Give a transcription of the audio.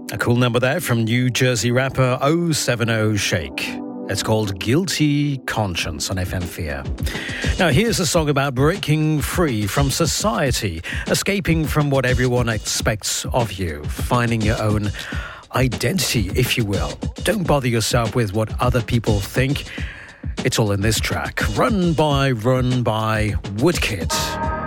A cool number there from New Jersey rapper 070 Shake. It's called Guilty Conscience on FM4. Now, here's a song about breaking free from society, escaping from what everyone expects of you, finding your own identity, if you will. Don't bother yourself with what other people think. It's all in this track. Run by Woodkid.